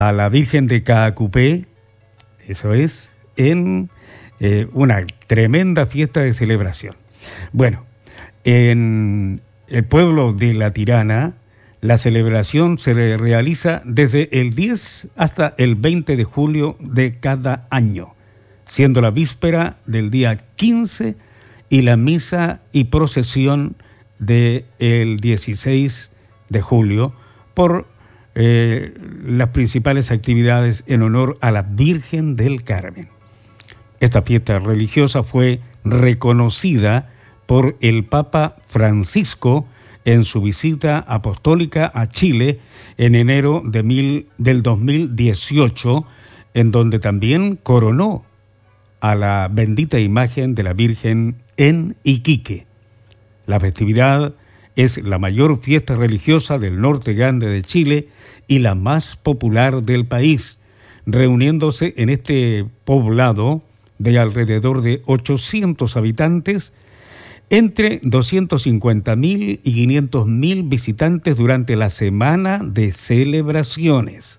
a la Virgen de Caacupé, eso es, en una tremenda fiesta de celebración. Bueno, en el pueblo de La Tirana, la celebración se realiza desde el 10 hasta el 20 de julio de cada año, siendo la víspera del día 15 y la misa y procesión del 16 de julio por las principales actividades en honor a la Virgen del Carmen. Esta fiesta religiosa fue reconocida por el Papa Francisco en su visita apostólica a Chile en enero del 2018, en donde también coronó a la bendita imagen de la Virgen en Iquique. La festividad es la mayor fiesta religiosa del norte grande de Chile y la más popular del país, reuniéndose en este poblado de alrededor de 800 habitantes, entre 250.000 y 500.000 visitantes durante la semana de celebraciones.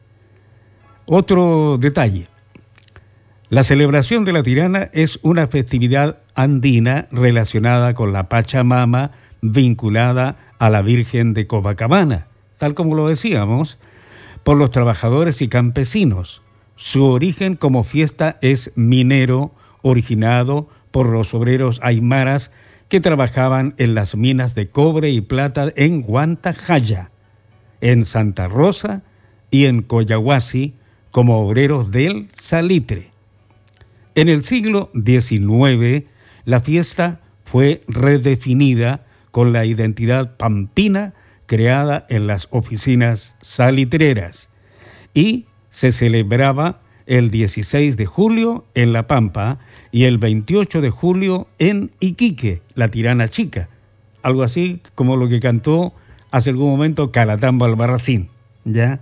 Otro detalle: la celebración de La Tirana es una festividad andina relacionada con la Pachamama, vinculada a la Virgen de Copacabana, tal como lo decíamos, por los trabajadores y campesinos. Su origen como fiesta es minero, originado por los obreros aymaras que trabajaban en las minas de cobre y plata en Huantajaya, en Santa Rosa y en Coyahuasi como obreros del salitre. En el siglo XIX, la fiesta fue redefinida con la identidad pampina creada en las oficinas salitreras y se celebraba el 16 de julio en La Pampa y el 28 de julio en Iquique, La Tirana Chica. Algo así como lo que cantó hace algún momento Calatambo Albarracín, ¿ya?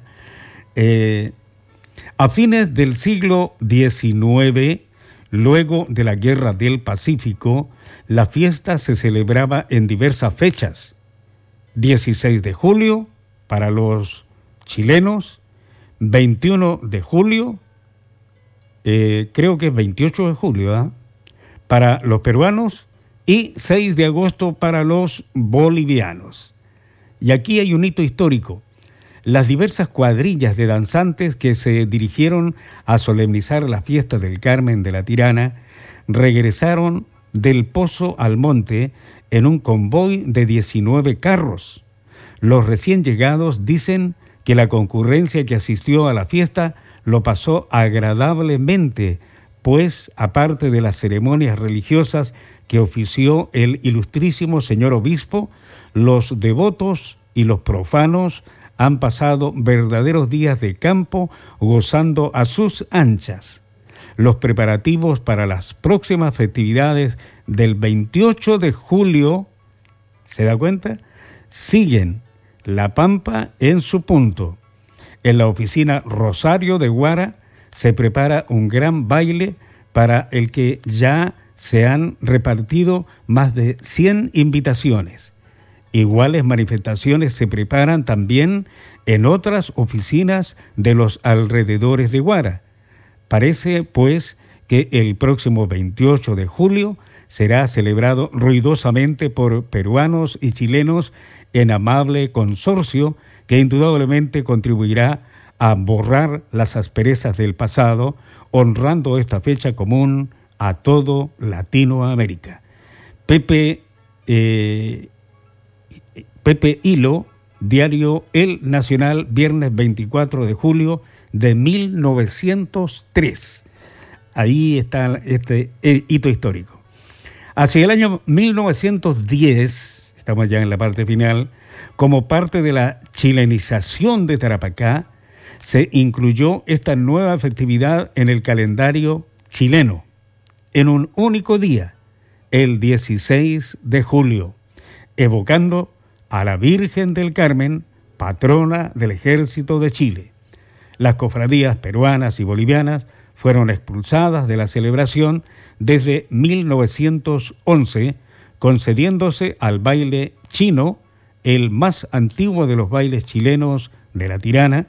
A fines del siglo XIX, luego de la Guerra del Pacífico, la fiesta se celebraba en diversas fechas. 16 de julio para los chilenos, 21 de julio, creo que es 28 de julio, para los peruanos, y 6 de agosto para los bolivianos. Y aquí hay un hito histórico. Las diversas cuadrillas de danzantes que se dirigieron a solemnizar la fiesta del Carmen de La Tirana regresaron del Pozo al Monte en un convoy de 19 carros. Los recién llegados dicen que la concurrencia que asistió a la fiesta lo pasó agradablemente, pues, aparte de las ceremonias religiosas que ofició el ilustrísimo señor obispo, los devotos y los profanos han pasado verdaderos días de campo gozando a sus anchas. Los preparativos para las próximas festividades del 28 de julio, ¿se da cuenta?, siguen La Pampa en su punto. En la oficina Rosario de Guara se prepara un gran baile para el que ya se han repartido más de 100 invitaciones. Iguales manifestaciones se preparan también en otras oficinas de los alrededores de Guara. Parece, pues, que el próximo 28 de julio será celebrado ruidosamente por peruanos y chilenos en amable consorcio que indudablemente contribuirá a borrar las asperezas del pasado, honrando esta fecha común a todo Latinoamérica. Pepe Hilo, diario El Nacional, viernes 24 de julio de 1903. Ahí está este hito histórico. Hacia el año 1910, estamos ya en la parte final, como parte de la chilenización de Tarapacá, se incluyó esta nueva festividad en el calendario chileno, en un único día, el 16 de julio, evocando a la Virgen del Carmen, patrona del Ejército de Chile. Las cofradías peruanas y bolivianas fueron expulsadas de la celebración desde 1911, concediéndose al baile chino, el más antiguo de los bailes chilenos de La Tirana,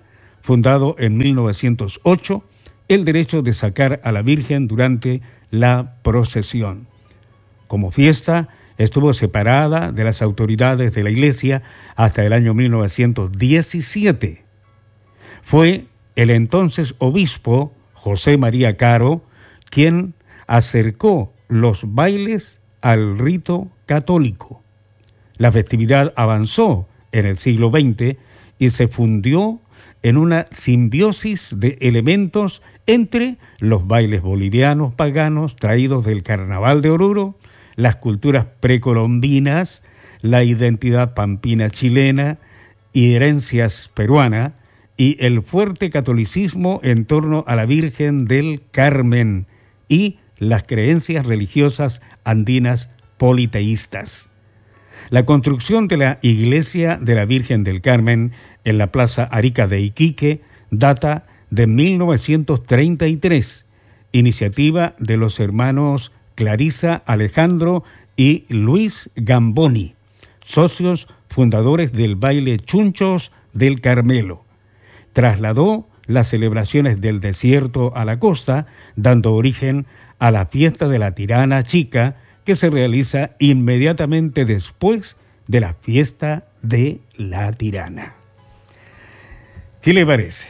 fundado en 1908, el derecho de sacar a la Virgen durante la procesión. Como fiesta, estuvo separada de las autoridades de la Iglesia hasta el año 1917. Fue el entonces obispo José María Caro quien acercó los bailes al rito católico. La festividad avanzó en el siglo XX y se fundió en una simbiosis de elementos entre los bailes bolivianos paganos traídos del Carnaval de Oruro, las culturas precolombinas, la identidad pampina chilena y herencias peruanas, y el fuerte catolicismo en torno a la Virgen del Carmen y las creencias religiosas andinas politeístas. La construcción de la iglesia de la Virgen del Carmen en la Plaza Arica de Iquique data de 1933, iniciativa de los hermanos Clarisa Alejandro y Luis Gamboni, socios fundadores del baile Chunchos del Carmelo. Trasladó las celebraciones del desierto a la costa, dando origen a la fiesta de la Tirana Chica, que se realiza inmediatamente después de la fiesta de la Tirana. ¿Qué le parece?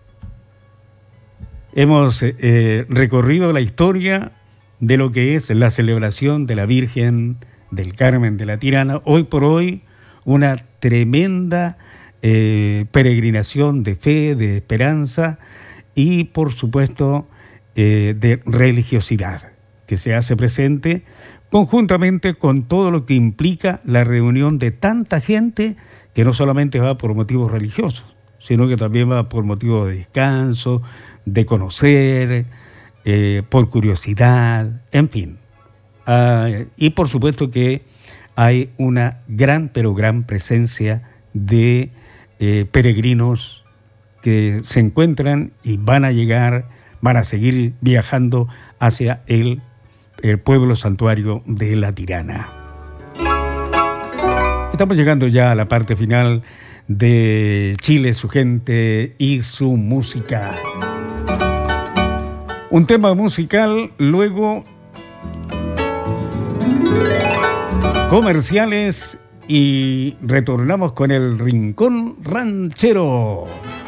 Hemos recorrido la historia de lo que es la celebración de la Virgen del Carmen de la Tirana. Hoy por hoy, una tremenda peregrinación de fe, de esperanza y, por supuesto, de religiosidad que se hace presente conjuntamente con todo lo que implica la reunión de tanta gente que no solamente va por motivos religiosos, sino que también va por motivos de descanso, de conocer, por curiosidad, en fin. Y por supuesto que hay una gran, pero gran presencia de peregrinos que se encuentran y van a llegar, van a seguir viajando hacia el pueblo santuario de la Tirana. Estamos llegando ya a la parte final de Chile, su gente y su música. Un tema musical, luego comerciales y retornamos con el Rincón Ranchero.